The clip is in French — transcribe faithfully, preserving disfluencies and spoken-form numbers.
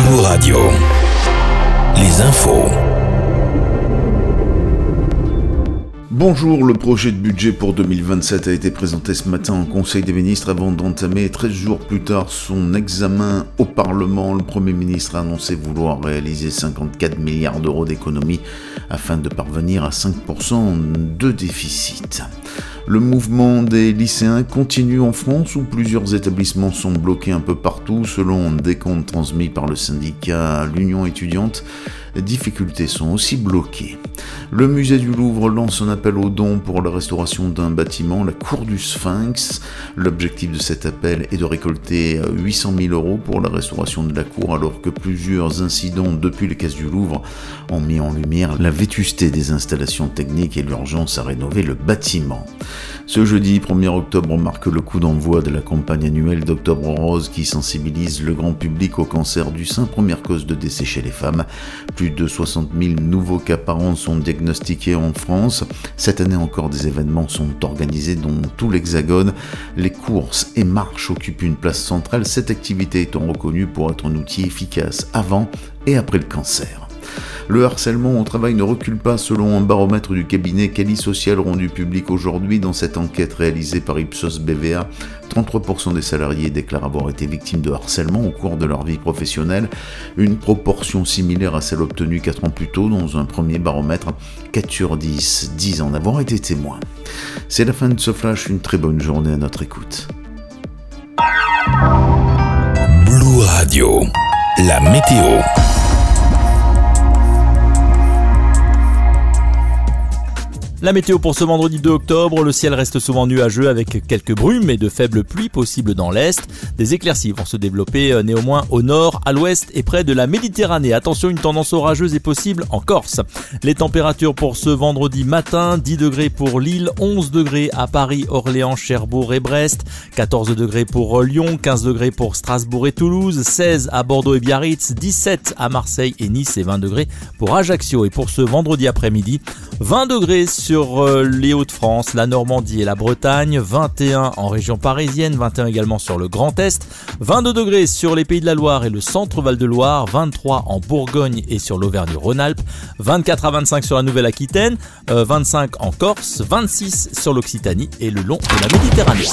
Blue Radio. Les infos. Bonjour, le projet de budget pour deux mille vingt-sept a été présenté ce matin en Conseil des ministres avant d'entamer treize jours plus tard son examen au Parlement. Le Premier ministre a annoncé vouloir réaliser cinquante-quatre milliards d'euros d'économies afin de parvenir à cinq pour cent de déficit. Le mouvement des lycéens continue en France où plusieurs établissements sont bloqués un peu partout. Selon des comptes transmis par le syndicat l'Union étudiante, les difficultés sont aussi bloquées. Le musée du Louvre lance un appel aux dons pour la restauration d'un bâtiment, la cour du Sphinx. L'objectif de cet appel est de récolter huit cent mille euros pour la restauration de la cour, alors que plusieurs incidents depuis les caisses du Louvre ont mis en lumière la vétusté des installations techniques et l'urgence à rénover le bâtiment. Ce jeudi premier octobre marque le coup d'envoi de la campagne annuelle d'Octobre Rose qui sensibilise le grand public au cancer du sein, première cause de décès chez les femmes. Plus de soixante mille nouveaux cas par an sont diagnostiqués en France. Cette année encore, des événements sont organisés dans tout l'Hexagone. Les courses et marches occupent une place centrale, cette activité étant reconnue pour être un outil efficace avant et après le cancer. Le harcèlement au travail ne recule pas selon un baromètre du cabinet Cali Social rendu public aujourd'hui. Dans cette enquête réalisée par Ipsos B V A, trente-trois pour cent des salariés déclarent avoir été victimes de harcèlement au cours de leur vie professionnelle, une proportion similaire à celle obtenue quatre ans plus tôt dans un premier baromètre. quatre sur dix disent en avoir été témoins. C'est la fin de ce flash, une très bonne journée à notre écoute. Blue Radio, la météo. La météo pour ce vendredi deux octobre, le ciel reste souvent nuageux avec quelques brumes et de faibles pluies possibles dans l'est. Des éclaircies vont se développer néanmoins au nord, à l'ouest et près de la Méditerranée. Attention, une tendance orageuse est possible en Corse. Les températures pour ce vendredi matin, dix degrés pour Lille, onze degrés à Paris, Orléans, Cherbourg et Brest, quatorze degrés pour Lyon, quinze degrés pour Strasbourg et Toulouse, seize à Bordeaux et Biarritz, dix-sept à Marseille et Nice et vingt degrés pour Ajaccio. Et pour ce vendredi après-midi, vingt degrés sur sur les Hauts-de-France, la Normandie et la Bretagne, vingt et un en région parisienne, vingt et un également sur le Grand Est, vingt-deux degrés sur les Pays de la Loire et le centre Val-de-Loire, vingt-trois en Bourgogne et sur l'Auvergne-Rhône-Alpes, vingt-quatre à vingt-cinq sur la Nouvelle-Aquitaine, vingt-cinq en Corse, vingt-six sur l'Occitanie et le long de la Méditerranée.